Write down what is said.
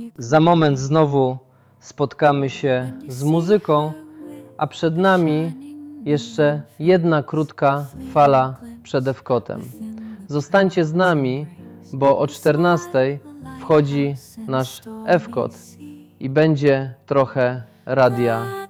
Za moment znowu spotkamy się z muzyką, a przed nami jeszcze jedna krótka fala przed Ewkotem. Zostańcie z nami, bo o 14:00 wchodzi nasz Ewkot i będzie trochę radia